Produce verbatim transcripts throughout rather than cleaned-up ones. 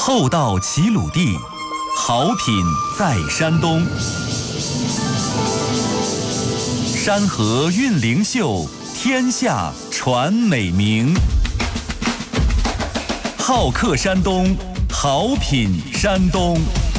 厚道齐鲁地，好品在山东。山河韵灵秀，天下传美名。好客山东，好品山东。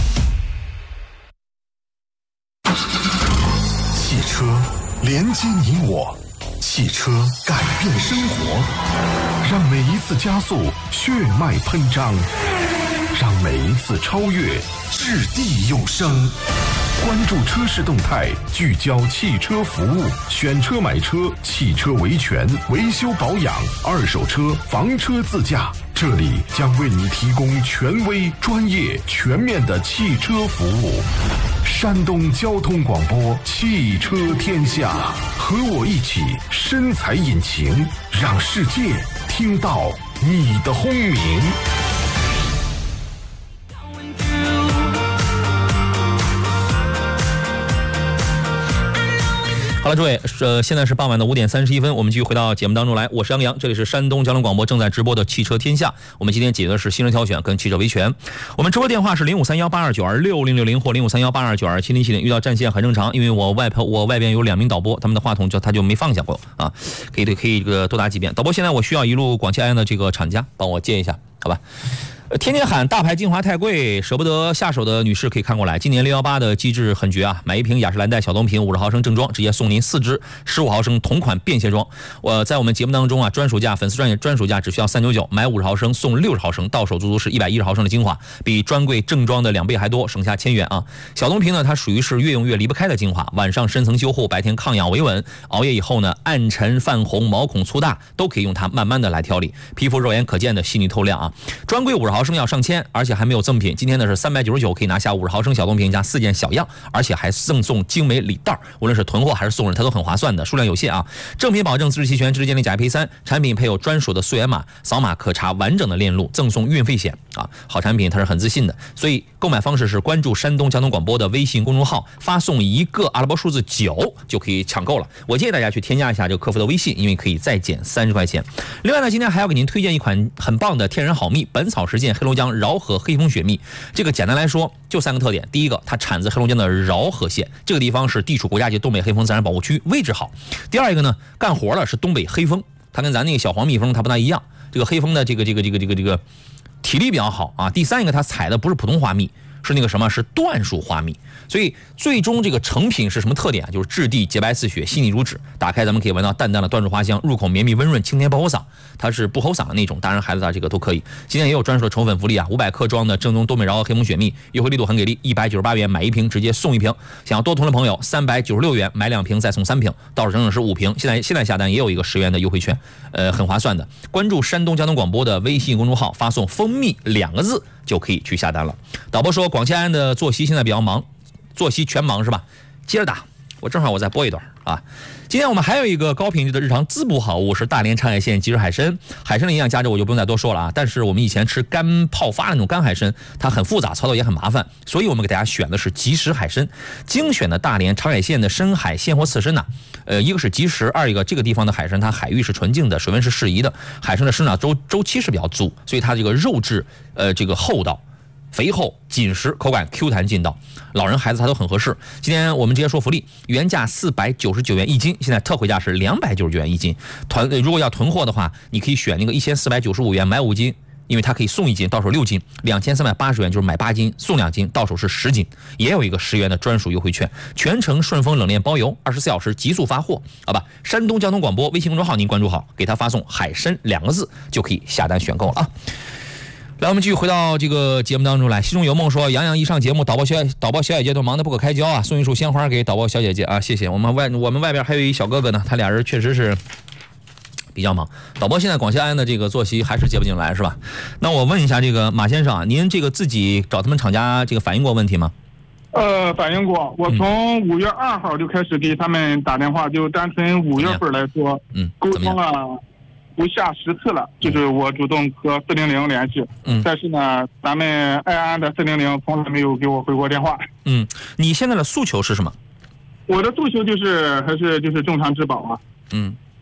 汽车连接你我，汽车改变生活，让每一次加速血脉喷张，让每一次超越掷地有声。关注车市动态，聚焦汽车服务，选车买车，汽车维权、维修保养、二手车、房车自驾，这里将为你提供权威、专业、全面的汽车服务。山东交通广播汽车天下，和我一起深踩引擎，让世界听到你的轰鸣。 好了，诸位，呃，现在是傍晚的五点三十一分，我们继续回到节目当中来。我是杨洋，这里是山东交通广播正在直播的汽车天下。我们今天解决的是新车挑选跟汽车维权。我们直播电话是零五三幺八二九二六零六零或零五三幺八二九二七零七零。遇到占线很正常，因为我外头我外边有两名导播，他们的话筒就他就没放下过啊，可以可以这个多打几遍。导播，现在我需要一路广汽埃安的这个厂家帮我接一下，好吧？天天喊大牌精华太贵，舍不得下手的女士可以看过来。今年六一八的机制很绝啊！买一瓶雅诗兰黛小棕瓶五十毫升正装，直接送您四支十五毫升同款便携装。我在我们节目当中啊，专属价粉丝专业专属价只需要三九九，买五十毫升送六十毫升，到手足足是一百一十毫升的精华，比专柜正装的两倍还多，省下千元啊！小棕瓶呢，它属于是越用越离不开的精华，晚上深层修护，白天抗氧维稳，熬夜以后呢，暗沉泛红、毛孔粗大都可以用它慢慢的来调理，皮肤肉眼可见的细腻透亮啊！专柜五十毫升要上千，而且还没有赠品。今天呢是三百九十九可以拿下五十毫升小棕瓶加四件小样，而且还赠送精美礼袋，无论是囤货还是送人，它都很划算的，数量有限啊。正品保证资质齐全，知识鉴定甲一赔三，产品配有专属的溯源码，扫码可查完整的链路，赠送运费险啊。好产品它是很自信的，所以购买方式是关注山东交通广播的微信公众号，发送一个阿拉伯数字九就可以抢购了。我建议大家去添加一下这个客服的微信，因为可以再减三十块钱。另外呢，今天还要给您推荐一款很棒的天然好蜜，本草实践黑龙江饶河黑蜂雪蜜。这个简单来说就三个特点，第一个，它产自黑龙江的饶河县，这个地方是地处国家级东北黑蜂自然保护区，位置好。第二一个呢，干活了是东北黑蜂，它跟咱那个小黄蜜蜂它不大一样，这个黑蜂的这个这个这个这个这个体力比较好啊。第三一个，它采的不是普通花蜜，是那个什么，是椴树花蜜，所以最终这个成品是什么特点啊？就是质地洁白似雪，细腻如纸，打开咱们可以闻到淡淡的椴树花香，入口绵密温润，清甜不齁嗓，它是不齁嗓的那种，大人孩子啊这个都可以。今天也有专属的宠粉福利啊，五百克装的正宗东北饶河黑蜂雪蜜，优惠力度很给力，一百九十八元买一瓶直接送一瓶，想要多囤的朋友三百九十六元买两瓶再送三瓶，到手整整是五瓶。现在现在下单也有一个十元的优惠券，呃，很划算的。关注山东交通广播的微信公众号，发送蜂蜜两个字就可以去下单了。导播说广汽安的作息现在比较忙，作息全忙是吧？接着打，我正好我再播一段啊。今天我们还有一个高品质的日常滋补好物是大连长海县即食海参，海参的营养价值我就不用再多说了啊。但是我们以前吃干泡发的那种干海参，它很复杂，操作也很麻烦，所以我们给大家选的是即食海参，精选的大连长海县的深海现活刺参呐、啊。呃，一个是即食，二一个这个地方的海参它海域是纯净的，水温是适宜的，海参的生长周周期是比较足，所以它这个肉质呃这个厚道。肥厚紧实，口感 Q 弹劲道，老人孩子它都很合适。今天我们直接说福利，原价四百九十九元一斤，现在特惠价是两百九十九元一斤。团如果要囤货的话，你可以选那个一千四百九十五元买五斤，因为它可以送一斤，到手六斤；两千三百八十元就是买八斤送两斤，到手是十斤。也有一个十元的专属优惠券，全程顺丰冷链包邮，二十四小时急速发货，好吧？山东交通广播微信公众号您关注好，给他发送海参两个字就可以下单选购了啊。来，我们继续回到这个节目当中来。心中有梦说，杨洋一上节目，导播小导播小姐姐都忙得不可开交啊！送一束鲜花给导播小姐姐啊，谢谢。我们外我们外边还有一小哥哥呢，他俩人确实是比较忙。导播现在广汽安的这个作息还是接不进来是吧？那我问一下这个马先生啊，您这个自己找他们厂家这个反映过问题吗？ 呃，反映过。我从五月二号就开始给他们打电话，就单纯五月份来说， 嗯， 沟通了不下十次了，就是我主动和四零零联系，嗯，但是呢，咱们爱安的四零零从来没有给我回过电话。 嗯，你现在的诉求是什么？ 我的诉求就是还是就是正常质保啊。 嗯，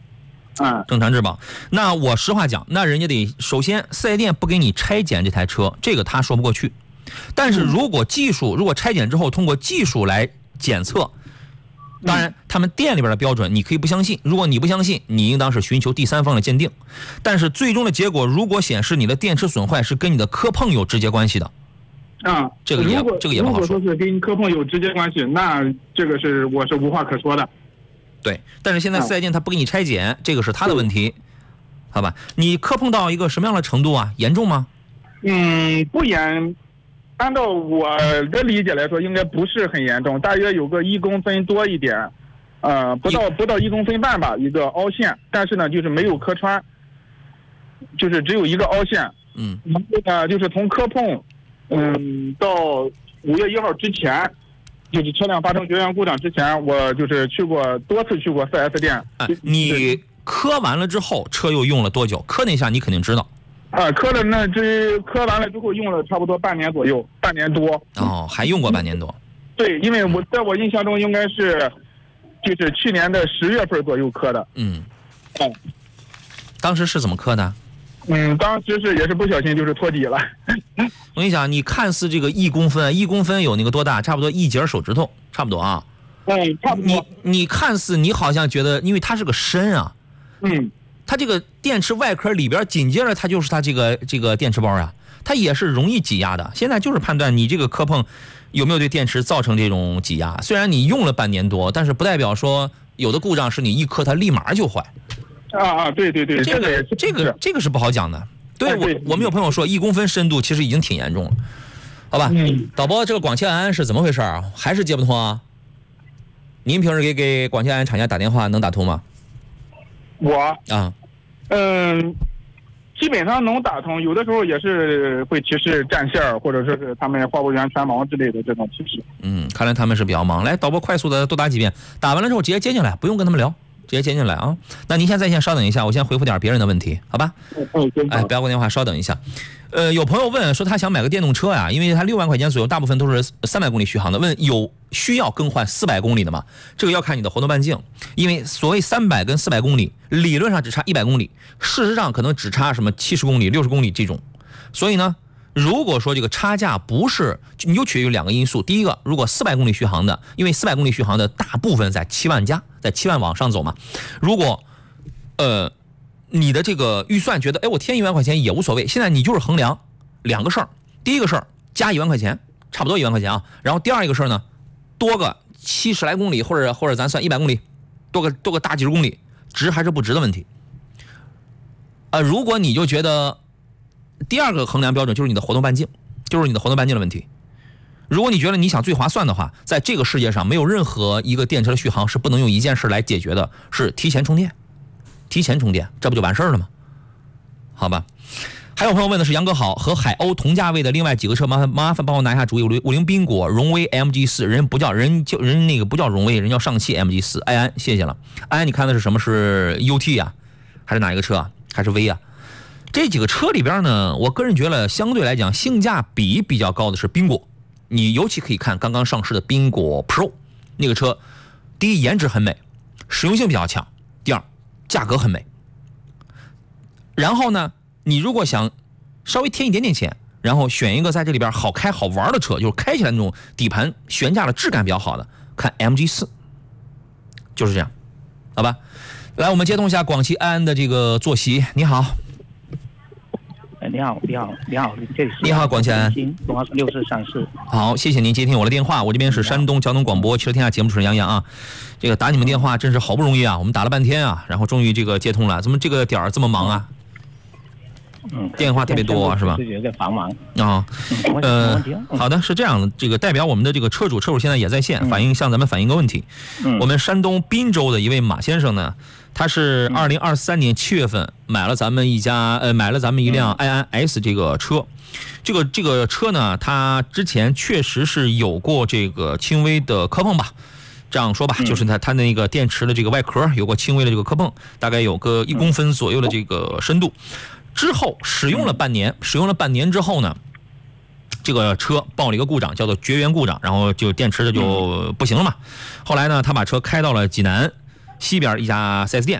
嗯， 正常质保。那我实话讲，那人家得首先四 S 店不给你拆检这台车，这个他说不过去。但是如果技术，如果拆检之后通过技术来检测，当然他们店里边的标准你可以不相信，如果你不相信，你应当是寻求第三方的鉴定。但是最终的结果如果显示你的电池损坏是跟你的磕碰有直接关系的， 啊， 这个也这个也不好说。 如果说是跟磕碰有直接关系，那这个是我是无话可说的。 对，但是现在四 S 店他不给你拆检，这个是他的问题，好吧？你磕碰到一个什么样的程度啊？严重吗？ 嗯，不严，按照我的理解来说，应该不是很严重，大约有个一公分多一点，呃，不到不到一公分半吧，一个凹陷，但是呢，就是没有磕穿，就是只有一个凹陷。 嗯， 然后呢，就是从磕碰，嗯，到五月一号之前。就是车辆发生绝缘故障之前，我就是去过多次去过 四 S 店。 啊、你磕完了之后，车又用了多久？磕那下你肯定知道。 啊，磕了那这磕完了之后用了差不多半年左右，半年多。 哦，还用过半年多。 对，因为我在我印象中应该是，就是去年的十月份左右磕的。 嗯。 嗯。 当时是怎么磕的？ 嗯，当时是也是不小心就是脱底了。 我跟你讲，你看似这个一公分，一公分有那个多大？差不多一节手指头，差不多啊。 嗯，差不多。 你你看似你好像觉得，因为它是个深啊。 嗯。 它这个电池外壳里边紧接着它就是它这个这个电池包啊，它也是容易挤压的。现在就是判断你这个磕碰有没有对电池造成这种挤压。虽然你用了半年多，但是不代表说有的故障是你一磕它立马就坏。 啊啊，对对对， 这个这个这个是不好讲的。对，我我们有朋友说一公分深度其实已经挺严重了，好吧？ 嗯。 导播，这个广汽安安是怎么回事啊？还是接不通啊？您平时给给广汽安安厂家打电话能打通吗？ 我啊， 嗯，基本上能打通，有的时候也是会提示占线或者说是他们货物员全忙之类的这种提示。 嗯，看来他们是比较忙。来，导播快速的多打几遍，打完了之后直接接进来，不用跟他们聊。直接接进来啊！那您先在线稍等一下，我先回复点别人的问题，好吧？哎，不要挂电话，稍等一下。呃，有朋友问说他想买个电动车呀，因为他六万块钱左右，大部分都是三百公里续航的，问有需要更换四百公里的吗？这个要看你的活动半径，因为所谓三百跟四百公里，理论上只差一百公里，事实上可能只差什么七十公里、六十公里这种，所以呢。如果说这个差价不是，你就取决于两个因素。第一个，如果四百公里续航的，因为四百公里续航的大部分在七万加，在七万往上走嘛。如果，呃，你的这个预算觉得，哎，我添一万块钱也无所谓。现在你就是衡量两个事儿，第一个事儿加一万块钱，差不多一万块钱啊。然后第二一个事儿呢，多个七十来公里，或者或者咱算一百公里，多个多个大几十公里，值还是不值的问题。啊、呃，如果你就觉得。第二个衡量标准就是你的活动半径，就是你的活动半径的问题。如果你觉得你想最划算的话，在这个世界上没有任何一个电池的续航是不能用一件事来解决的，是提前充电。提前充电，这不就完事儿了吗？好吧。还有朋友问的是杨哥好，和海鸥同价位的另外几个车，麻烦麻烦帮我拿一下主意。五菱缤果、荣威 M G 四，人不叫人叫人那个不叫荣威，人叫上汽 M G 四。安安，谢谢了。安安，你看的是什么？是 U T 啊，还是哪一个车啊？还是 V 啊？这几个车里边呢，我个人觉得相对来讲性价比比较高的是缤果。你尤其可以看刚刚上市的缤果 Pro 那个车，第一颜值很美，实用性比较强，第二价格很美。然后呢，你如果想稍微添一点点钱，然后选一个在这里边好开好玩的车，就是开起来那种底盘悬架的质感比较好的，看 M G 四，就是这样，好吧？来，我们接通一下广汽安安的这个坐席。你好。 你好，你好，你好，这里是你好，广汽安， 东号是六四三四。 好，谢谢您接听我的电话，我这边是山东交通广播汽车天下节目主持人杨洋啊。这个打你们电话真是好不容易啊，我们打了半天啊，然后终于这个接通了，怎么这个点儿这么忙啊？ 嗯， 电话特别多、啊、是吧？ 是有点繁忙啊。呃，好的，是这样的，这个代表我们的这个车主，车主现在也在线，反映向咱们反映个问题。 嗯， 我们山东滨州的一位马先生呢，他是二零二三年七月份买了咱们一家呃买了咱们一辆埃安 S 这个车，这个这个车呢，他之前确实是有过这个轻微的磕碰吧。这样说吧，就是它它那个电池的这个外壳有过轻微的这个磕碰，大概有个一公分左右的这个深度。之后使用了半年，使用了半年之后呢，这个车报了一个故障，叫做绝缘故障，然后就电池的就不行了嘛。后来呢，他把车开到了济南西边一家 四 S 店，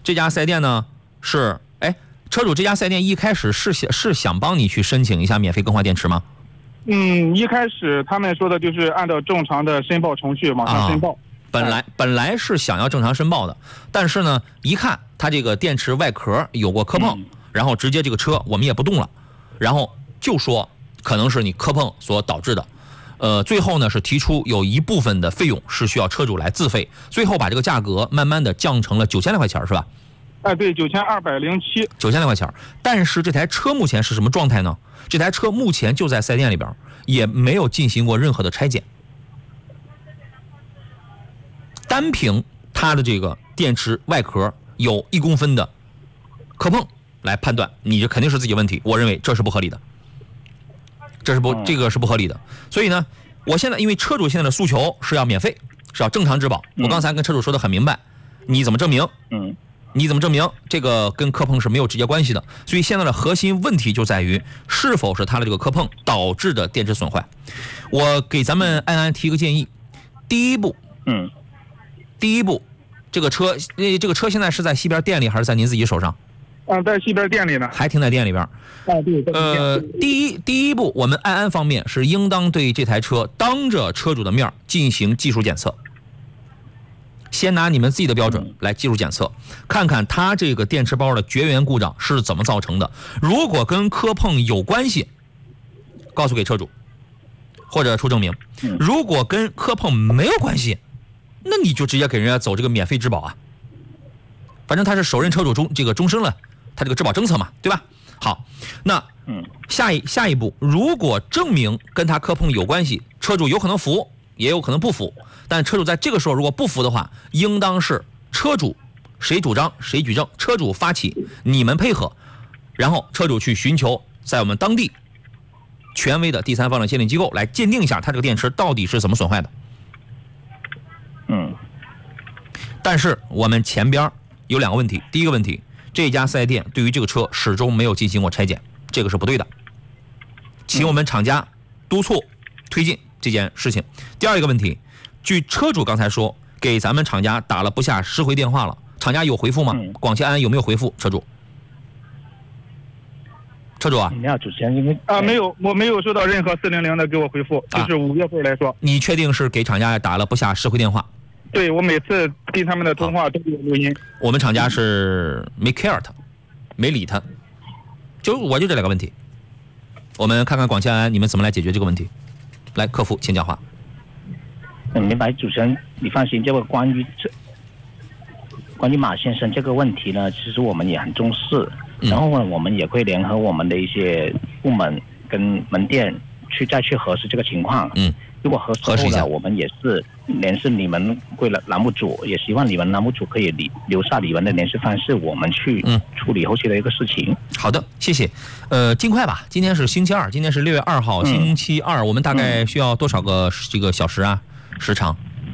这家四 S 店呢是，哎，车主这家四 S 店一开始是想是想帮你去申请一下免费更换电池吗？ 嗯，一开始他们说的就是按照正常的申报程序往上申报。啊、 本来本来是想要正常申报的，但是呢，一看它这个电池外壳有过磕碰，嗯、然后直接这个车我们也不动了，然后就说可能是你磕碰所导致的。呃，最后呢是提出有一部分的费用是需要车主来自费，最后把这个价格慢慢的降成了九千来块钱，是吧？ 哎，对，九千二百零七， 九千来块钱。但是这台车目前是什么状态呢？这台车目前就在四 S 店里边，也没有进行过任何的拆检。单凭它的这个电池外壳有一公分的磕碰来判断，你这肯定是自己问题。我认为这是不合理的，这是不这个是不合理的。所以呢，我现在因为车主现在的诉求是要免费，是要正常质保。我刚才跟车主说的很明白，你怎么证明？嗯。你怎么证明这个跟磕碰是没有直接关系的？所以现在的核心问题就在于是否是它的这个磕碰导致的电池损坏。我给咱们安安提个建议，第一步，嗯，第一步，这个车，这个车现在是在西边店里还是在您自己手上？ 啊，在西边店里呢， 还停在店里边。 啊，对。 呃，第一第一步，我们安安方面是应当对这台车当着车主的面进行技术检测。先拿你们自己的标准来技术检测，看看它这个电池包的绝缘故障是怎么造成的。如果跟磕碰有关系，告诉给车主，或者出证明；如果跟磕碰没有关系，那你就直接给人家走这个免费质保啊。反正他是首任车主终这个终身了，他这个质保政策嘛，对吧？好，那下一下一步，如果证明跟他磕碰有关系，车主有可能服，也有可能不服。但车主在这个时候如果不服的话，应当是车主谁主张谁举证，车主发起，你们配合，然后车主去寻求在我们当地权威的第三方的鉴定机构来鉴定一下它这个电池到底是怎么损坏的。嗯，但是我们前边有两个问题，第一个问题，这家四 S 店对于这个车始终没有进行过拆检，这个是不对的，请我们厂家督促推进这件事情。第二一个问题，据车主刚才说，给咱们厂家打了不下十回电话了，厂家有回复吗？嗯、广汽安安有没有回复车主？车主啊， 你好，主持人，因为啊没有，我没有收到任何四零零的给我回复，就是五月份来说。 你确定是给厂家打了不下十回电话？ 对，我每次跟他们的通话都有录音。 我们厂家是没 care 他，没理他，就我就这两个问题。我们看看广汽安安你们怎么来解决这个问题。来，客服请讲话。 嗯，明白，主持人，你放心，这个关于这关于马先生这个问题呢，其实我们也很重视，嗯、然后呢，我们也会联合我们的一些部门跟门店去再去核实这个情况。嗯，如果核实后呢，我们也是联系你们贵了栏目组，也希望你们栏目组可以留留下你们的联系方式，我们去处理后续的一个事情。 好的，谢谢。呃，尽快吧，今天是星期二，今天是六月二号，星期二，嗯、我们大概需要多少个这个小时啊？时长？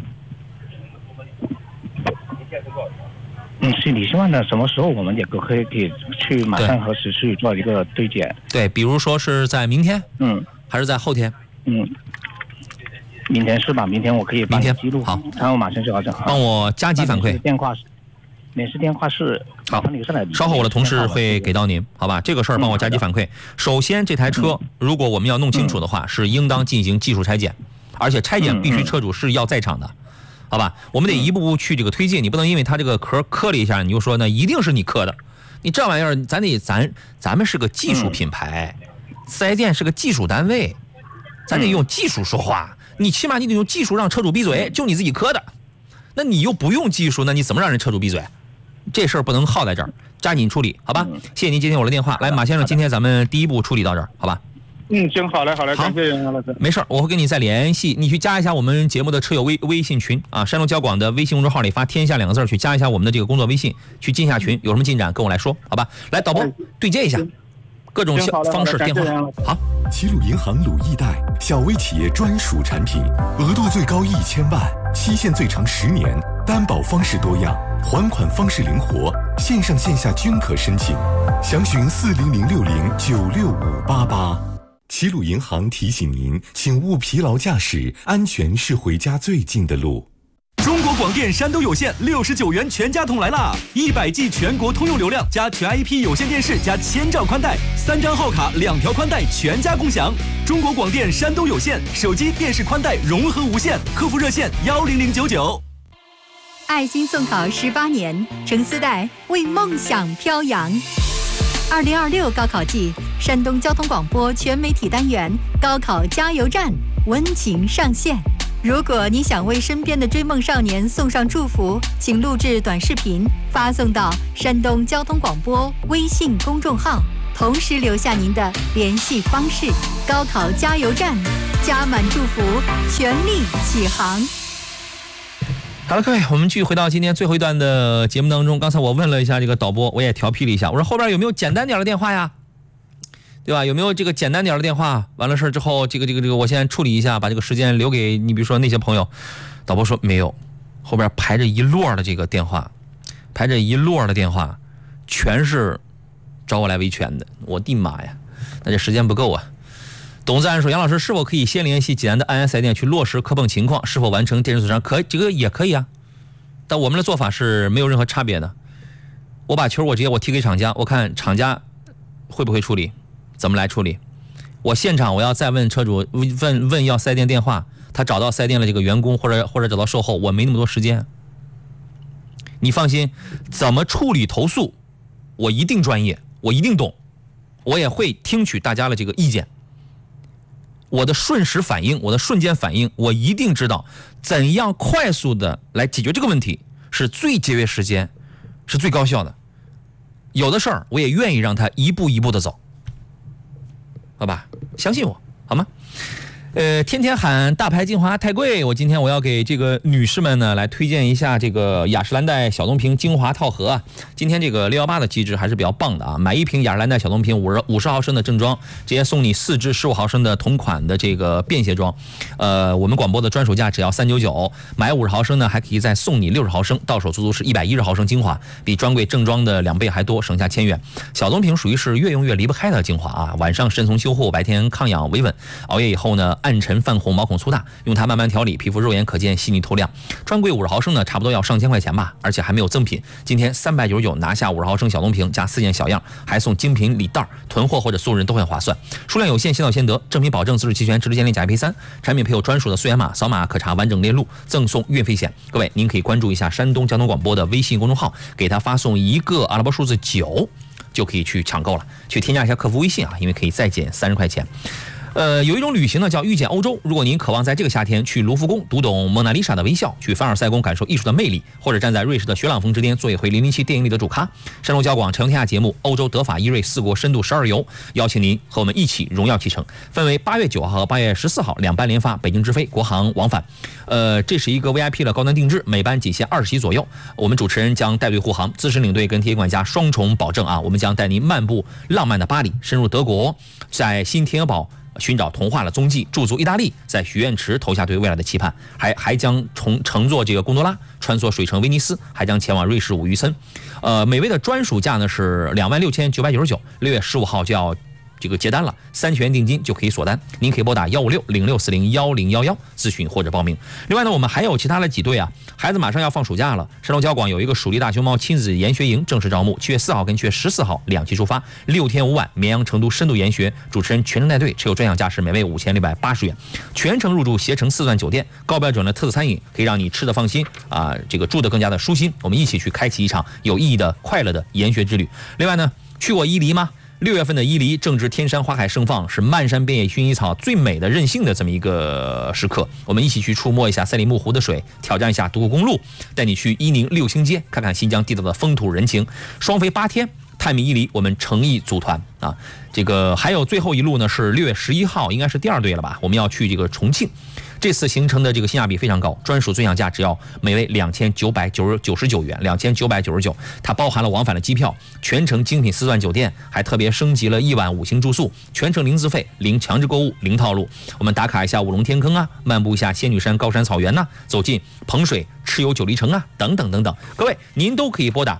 嗯，是你希望的什么时候我们也可以可以去马上核实去做一个对检？ 对，比如说是在明天，嗯，还是在后天？ 嗯，明天是吧？明天我可以帮你记录， 好， 然后马上就好， 帮我加急反馈。 电话，联系电话是好，稍后我的同事会给到您，好吧？这个事儿帮我加急反馈。首先，这台车如果我们要弄清楚的话，是应当进行技术拆检。而且拆检必须车主是要在场的，好吧？我们得一步步去这个推进，你不能因为它这个壳磕了一下，你就说呢一定是你磕的。你这玩意儿，咱得咱咱们是个技术品牌，四 S 店是个技术单位，咱得用技术说话。你起码你得用技术让车主闭嘴，就你自己磕的。那你又不用技术，那你怎么让人车主闭嘴？这事儿不能耗在这儿，加紧处理，好吧？谢谢您接听我的电话。来，马先生，今天咱们第一步处理到这儿，好吧？ 嗯，行，好嘞，好嘞，感谢杨老师。 没事，我会跟你再联系，你去加一下我们节目的车友微微信群啊，山东交广的微信公众号里发“天下”两个字，去加一下我们的这个工作微信，去进下群，有什么进展跟我来说，好吧？来，导播对接一下，各种方式电话。好， 齐鲁银行鲁易贷小微企业专属产品，额度最高一千万，期限最长十年，担保方式多样，还款方式灵活，线上线下均可申请，详询四零零六零九六五八八。齐鲁银行提醒您，请勿疲劳驾驶，安全是回家最近的路。 中国广电山东有线六十九元全家桶来啦！一百 G 全国通用流量加全 I P 有线电视加千兆宽带，三张号卡两条宽带全家共享。中国广电山东有线手机电视宽带融合无线，客服热线幺零零九九。 爱心送考十八年，橙丝带为梦想飘扬。二零二六高考季，山东交通广播全媒体单元高考加油站温情上线。如果你想为身边的追梦少年送上祝福，请录制短视频发送到山东交通广播微信公众号，同时留下您的联系方式。高考加油站，加满祝福，全力起航。 好了，各位，我们继续回到今天最后一段的节目当中。刚才我问了一下这个导播，我也调皮了一下，我说后边有没有简单点的电话呀？对吧？有没有这个简单点的电话？完了事之后，这个这个这个，我先处理一下，把这个时间留给你，比如说那些朋友。导播说没有，后边排着一摞的这个电话，排着一摞的电话，全是找我来维权的。我的妈呀，那这时间不够啊！董自然说：“杨老师，是否可以先联系济南的安安四 S 店去落实磕碰情况？是否完成电视组上？可这个也可以啊，但我们的做法是没有任何差别的。我把球我直接我踢给厂家，我看厂家会不会处理，怎么来处理。我现场我要再问车主，问问要四 S 店电话，他找到四 S 店的这个员工或者或者找到售后，我没那么多时间。你放心，怎么处理投诉，我一定专业，我一定懂，我也会听取大家的这个意见。”我的瞬时反应，我的瞬间反应，我一定知道怎样快速的来解决这个问题，是最节约时间，是最高效的。有的事儿我也愿意让他一步一步的走，好吧？相信我，好吗？呃，天天喊大牌精华太贵，我今天我要给这个女士们呢来推荐一下这个雅诗兰黛小棕瓶精华套盒啊。今天这个六一八的机制还是比较棒的啊，买一瓶雅诗兰黛小棕瓶五十五十毫升的正装，直接送你四支十五毫升的同款的这个便携装，呃，我们广播的专属价只要三九九，买五十毫升呢还可以再送你六十毫升，到手足足是一百一十毫升精华，比专柜正装的两倍还多，省下千元。小棕瓶属于是越用越离不开的精华啊，晚上深层修护，白天抗氧维稳，熬夜以后呢暗沉泛红，毛孔粗大，用它慢慢调理，皮肤肉眼可见细腻透亮。专柜五十毫升呢，差不多要上千块钱吧，而且还没有赠品。今天三百九十九拿下五十毫升小棕瓶加四件小样，还送精品礼袋，囤货或者送人都很划算。数量有限，先到先得，正品保证，自主齐全，直至鉴定甲 P 三，产品配有专属的溯源码，扫码可查完整链路，赠送运费险。各位，您可以关注一下山东交通广播的微信公众号，给他发送一个阿拉伯数字九，就可以去抢购了。去添加一下客服微信啊，因为可以再减三十块钱。呃，有一种旅行呢叫遇见欧洲。如果您渴望在这个夏天去卢浮宫读懂蒙娜丽莎的微笑，去凡尔赛宫感受艺术的魅力，或者站在瑞士的雪朗峰之巅做一回零零七电影里的主咖，山东交广晨阳天下节目欧洲德法意瑞四国深度十二游，邀请您和我们一起荣耀启程。分为八月九号和八月十四号两班连发，北京直飞，国航往返。呃，这是一个 V I P 的高端定制，每班仅限二十席左右。我们主持人将带队护航，资深领队跟铁管家双重保证啊，我们将带您漫步浪漫的巴黎，深入德国，在新天鹅堡寻找童话的踪迹，驻足意大利，在许愿池投下对未来的期盼，还还将乘乘坐这个贡多拉穿梭水城威尼斯，还将前往瑞士武渔村。呃，每位的专属价呢是两万六千九百九十九，六月十五号就要这个结单了，三千元定金就可以锁单。您可以拨打幺五六零六四零幺零幺幺咨询或者报名。另外呢，我们还有其他的几队啊，孩子马上要放暑假了，山东交广有一个蜀地大熊猫亲子研学营正式招募，七月四号跟七月十四号两期出发，六天五晚，绵阳成都深度研学，主持人全程带队，持有专享驾驶，每位五千六百八十元，全程入住携程四钻酒店，高标准的特色餐饮，可以让你吃得放心啊，这个住得更加的舒心。我们一起去开启一场有意义的快乐的研学之旅。另外呢，去过伊犁吗？六月份的伊犁正值天山花海盛放，是漫山遍野薰衣草最美的任性的这么一个时刻。我们一起去触摸一下赛里木湖的水，挑战一下独库公路，带你去伊宁六星街看看新疆地道的风土人情。双飞八天，探秘伊犁，我们诚意组团啊！这个还有最后一路呢，是六月十一号，应该是第二队了吧？我们要去这个重庆。这次行程的这个性价比非常高，专属最享价只要每位两千九百九十九十九元，两千九百九十九，它包含了往返的机票，全程精品四钻酒店，还特别升级了一晚五星住宿，全程零自费，零强制购物，零套路。我们打卡一下五龙天坑啊，漫步一下仙女山高山草原呐、啊，走进彭水蚩尤九黎城啊，等等等等。各位，您都可以拨打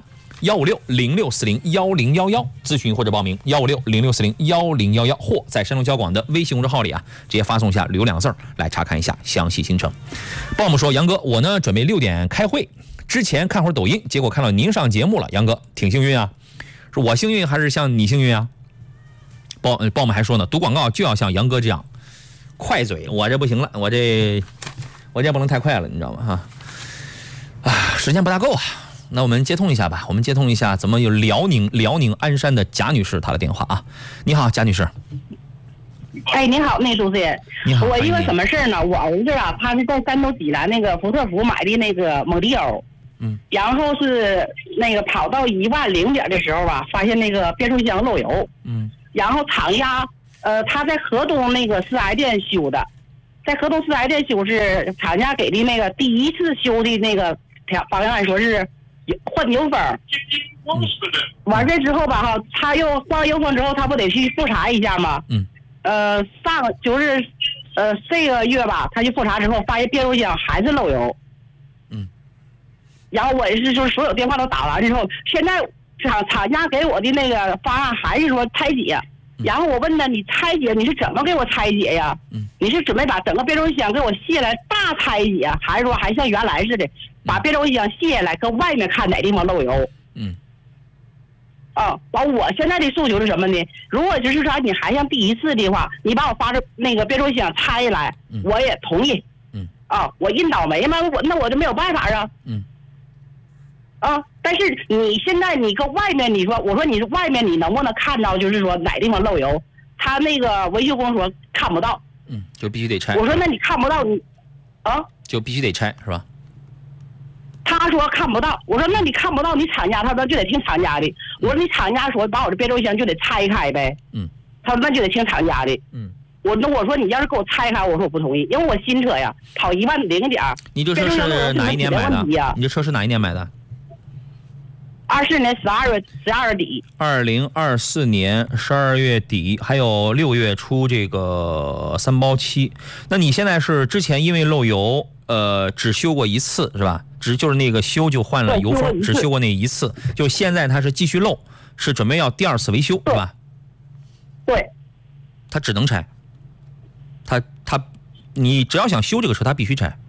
幺五六零六四零幺零幺幺咨询或者报名，幺五六零六四零幺零幺幺，或在山东交广的微信公众号里啊，直接发送下留两个字来查看一下详细行程。鲍姆说，杨哥，我呢准备六点开会，之前看会儿抖音，结果看到您上节目了，杨哥挺幸运啊，是我幸运还是像你幸运啊？鲍鲍姆还说呢，读广告就要像杨哥这样快嘴，我这不行了，我这我这不能太快了，你知道吗？哈，啊，时间不大够啊。那我们接通一下吧，我们接通一下，怎么有辽宁辽宁鞍山的贾女士她的电话啊？你好，贾女士。 哎，你好，那主持人。 你好。 我一个什么事儿呢？我儿子啊，他是在山东济南那个福特福买的那个蒙迪欧， 嗯， 然后是那个跑到一万零点的时候吧，发现那个变速箱漏油， 嗯，然后厂家呃他在河东那个四 S 店修的，在河东四 S 店修是厂家给的那个第一次修的那个条方案，说是换油封，完事之后吧哈，他又换了油封之后，他不得去复查一下吗？ 嗯。 呃，上就是呃这个月吧，他去复查之后，发现变速箱还是漏油。 嗯。 然后我也是就是所有电话都打完之后，现在厂厂家给我的那个方案还是说拆解。然后我问他，你拆解你是怎么给我拆解呀？ 嗯。 你是准备把整个变速箱给我卸来大拆解，还是说还像原来似的？把变速箱卸下来，跟外面看哪地方漏油。 嗯。 啊，完，我现在的诉求是什么呢？如果就是说你还像第一次的话，你把我发的那个变速箱拆下来， 嗯、 我也同意。 嗯。 啊，我认倒霉嘛，我那我就没有办法啊。 嗯。 啊，但是你现在你搁外面，你说我说你是外面，你能不能看到就是说哪地方漏油？他那个维修工说看不到。 嗯，就必须得拆。 我说那你看不到你，啊？ 就必须得拆是吧？ 他说看不到，我说那你看不到，你厂家他说就得听厂家的。我说你厂家说把我的变速箱就得拆开呗。 嗯。 他说那就得听厂家的。 嗯。 我那我说你要是给我拆开，我说我不同意，因为我新车呀，跑一万零点。 你这车是哪一年买的？你这车是哪一年买的？ 二四年十二月十二月底。 二零二四年十二月底，还有六月初这个三包期。那你现在是之前因为漏油，呃，只修过一次是吧？只就是那个修就换了油封，只修过那一次。就现在它是继续漏，是准备要第二次维修是吧？ 对。 它只能拆。他他，你只要想修这个车，他必须拆。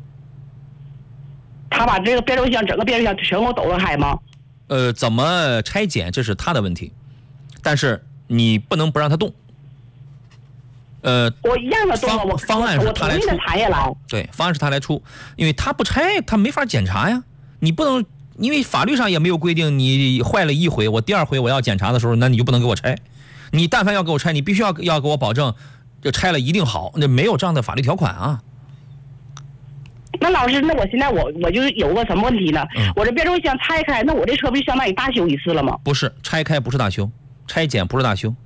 他把这个变速箱整个变速箱全给我抖了开吗？ 呃，怎么拆解这是他的问题，但是你不能不让他动。呃， 我一样的动了，我方案是他来出，对，方案是他来出，因为他不拆，他没法检查呀。你不能，因为法律上也没有规定，你坏了一回，我第二回我要检查的时候，那你就不能给我拆。你但凡要给我拆，你必须要要给我保证。这拆了一定好，那没有这样的法律条款啊。 那老师，那我现在我我就有个什么问题呢？嗯、我这变速箱拆开，那我这车不就相当于大修一次了吗？ 不是，拆开不是大修，拆检不是大修。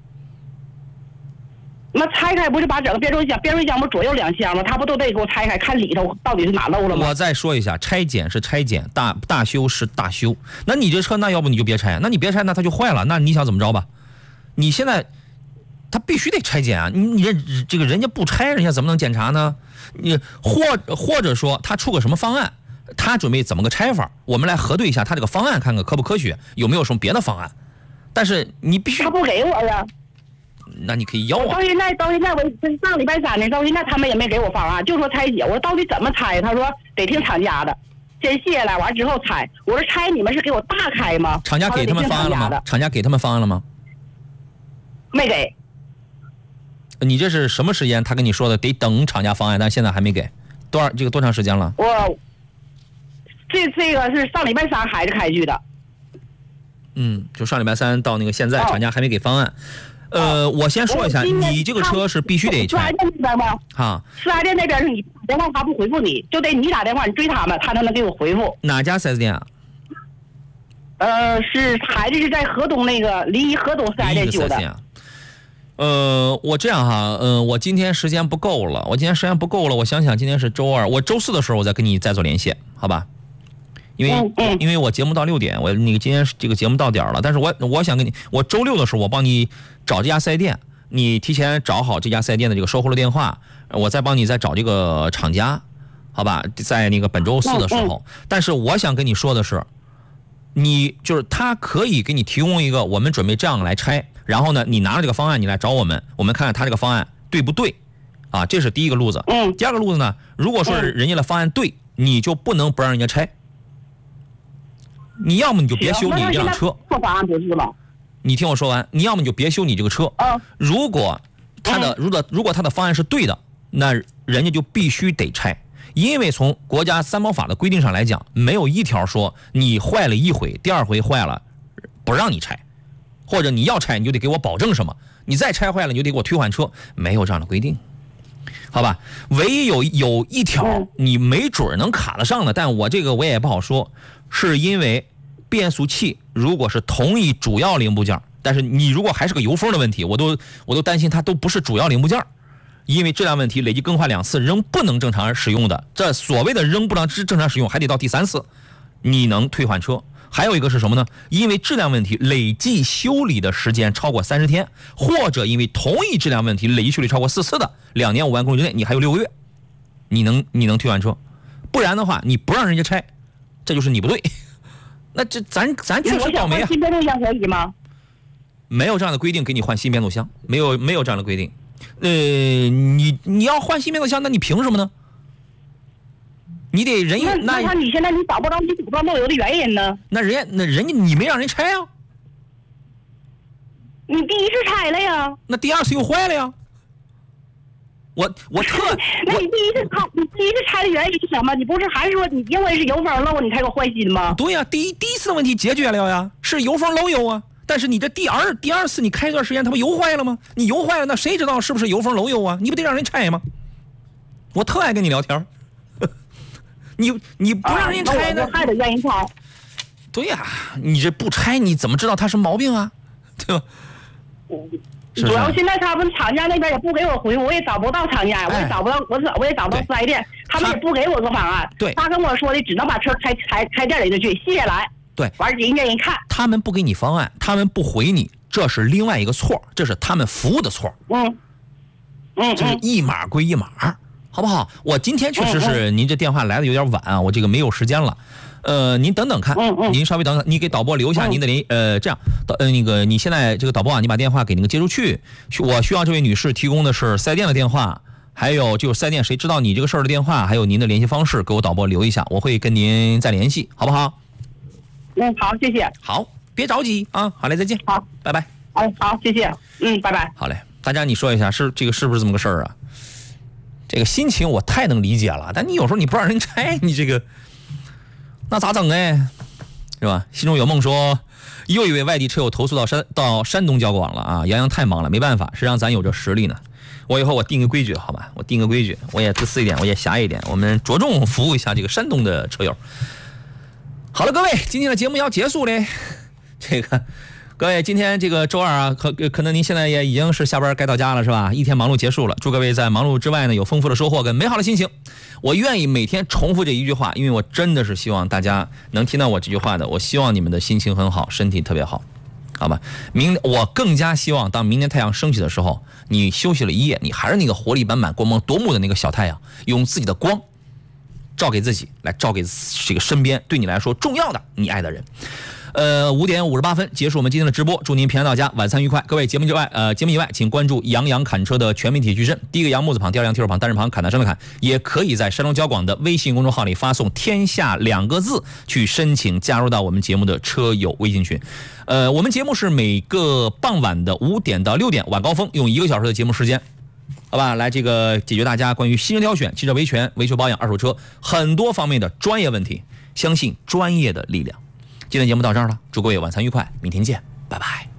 那拆开不是把整个变速箱，变速箱不左右两厢吗？他不都得给我拆开，看里头到底是哪漏了吗？ 我再说一下，拆检是拆检，大大修是大修。那你这车，那要不你就别拆，那你别拆，那它就坏了，那你想怎么着吧？你现在。他必须得拆检啊！你你这这个人家不拆，人家怎么能检查呢？你或或者说他出个什么方案，他准备怎么个拆法，我们来核对一下他这个方案，看看科不科学，有没有什么别的方案。但是你必须他不给我呀， 那你可以要啊。 到现在到现在我上礼拜三呢，到现在他们也没给我方案，就说拆解。我说到底怎么拆？他说得听厂家的，先卸下来完之后拆。我说拆你们是给我大开吗？ 厂家给他们方案了吗？厂家给他们方案了吗？ 没给。 你这是什么时间？他跟你说的得等厂家方案，但现在还没给，多少这个多长时间了？ 我这这个是上礼拜三孩子开具的。 嗯，就上礼拜三到那个现在，厂家还没给方案。哦、呃，我先说一下，你这个车是必须得拆。 四 S 店那边吗？ 哈， 四 S 店那边是你打电话他不回复你，就得你打电话你追他们，他才能给我回复。 哪家四 S 店啊？ 呃，是孩子是在河东那个临沂河东四 S 店修的。 呃，我这样哈，嗯、呃，我今天时间不够了，我今天时间不够了，我想想，今天是周二，我周四的时候我再跟你再做连线，好吧？因为、 嗯嗯、 因为我节目到六点，我那个今天这个节目到点了，但是我我想跟你，我周六的时候我帮你找这家四 S 店，你提前找好这家四 S 店的这个售后的电话，我再帮你再找这个厂家，好吧？在那个本周四的时候，嗯嗯、但是我想跟你说的是， 你就是他可以给你提供一个，我们准备这样来拆，然后呢，你拿着这个方案你来找我们，我们看看他这个方案对不对啊？这是第一个路子。 嗯。 第二个路子呢，如果说人家的方案对，你就不能不让人家拆。你要么你就别修你这辆车。 错方案不是吗？ 你听我说完，你要么你就别修你这个车。 啊。 如果他的如果如果他的方案是对的，那人家就必须得拆。因为从国家三包法的规定上来讲，没有一条说你坏了一回，第二回坏了不让你拆，或者你要拆你就得给我保证什么，你再拆坏了你就得给我退换车，没有这样的规定，好吧？唯一有有一条你没准能卡得上的，但我这个我也不好说，是因为变速器如果是同一主要零部件，但是你如果还是个油封的问题，我都我都担心它都不是主要零部件。因为质量问题累计更换两次仍不能正常使用的，这所谓的仍不能正常使用还得到第三次你能退换车。还有一个是什么呢？因为质量问题累计修理的时间超过三十天，或者因为同一质量问题累计修理超过四次的，两年五万公里之内你还有六个月你能你能退换车。不然的话你不让人家拆，这就是你不对。那这咱咱确实倒霉啊。 新变速箱可以吗？ 没有这样的规定给你换新变速箱，没有没有这样的规定。呃，你你要换新变速箱，那你凭什么呢？你得人家那那你现在你找不到你主动漏油的原因呢？ 那人家那人家你没让人拆啊？ 你第一次拆了呀？ 那第二次又坏了呀？我我特那你第一次拆，你第一次拆的原因是什么？你不是还是说你因为是油封漏你才给我换新吗？ 对呀，第一第一次的问题解决了呀，是油封漏油啊。但是你这第二第二次你开一段时间，它不油坏了吗？你油坏了，那谁知道是不是油封漏油啊？你不得让人拆吗？我特爱跟你聊天，你你不让人拆呢？ 我还得愿意拆。 对呀、啊，你这不拆你怎么知道它是毛病啊？对吧？ 主要现在他们厂家那边也不给我回，我也找不到厂家，我也找不到，我找我也找不到四 S 店，他们也不给我个方案。 对， 他跟我说的只能把车开开开店里头去，卸下来。 对， 完人家一看， 他们不给你方案，他们不回你，这是另外一个错，这是他们服务的错。 嗯，嗯， 这是一码归一码，好不好？我今天确实是您这电话来的有点晚啊，我这个没有时间了。呃，您等等看， 嗯嗯， 您稍微等等，你给导播留下您的联，呃，这样，导呃那个你现在这个导播啊，你把电话给那个接出去，我需要这位女士提供的是四 S 店的电话，还有就是四 S 店谁知道你这个事儿的电话，还有您的联系方式，给我导播留一下，我会跟您再联系，好不好？ 嗯，好，谢谢。 好，别着急啊，好嘞，再见。 好， 拜拜。 哎，好，谢谢。嗯，拜拜。 好嘞，大家你说一下，是这个是不是这么个事儿啊？这个心情我太能理解了，但你有时候你不让人拆，你这个那咋整哎？是吧？心中有梦说，又一位外地车友投诉到山到山东交广了啊！杨洋太忙了，没办法，谁让咱有这实力呢？我以后我定个规矩，好吧？我定个规矩，我也自私一点，我也狭义一点，我们着重服务一下这个山东的车友。好了，各位，今天的节目要结束嘞。这个，各位，今天这个周二啊，可可能您现在也已经是下班该到家了，是吧？一天忙碌结束了，祝各位在忙碌之外呢，有丰富的收获跟美好的心情。我愿意每天重复这一句话，因为我真的是希望大家能听到我这句话的。我希望你们的心情很好，身体特别好，好吧？明我更加希望，当明天太阳升起的时候，你休息了一夜，你还是那个活力满满、光芒夺目的那个小太阳，用自己的光照给自己，来照给这个身边对你来说重要的你爱的人。呃，五点五十八分结束我们今天的直播，祝您平安到家，晚餐愉快。各位节目之外，呃，节目以外，请关注杨洋侃车的全媒体矩阵，第一个杨木字旁，第二个杨提手旁，单人旁，侃大声的侃，也可以在山东交广的微信公众号里发送天下两个字去申请加入到我们节目的车友微信群。呃，我们节目是每个傍晚的五点到六点晚高峰，用一个小时的节目时间，好吧，来这个解决大家关于新车挑选、汽车维权、维修保养、二手车很多方面的专业问题，相信专业的力量。今天节目到这儿了，祝各位晚餐愉快，明天见，拜拜。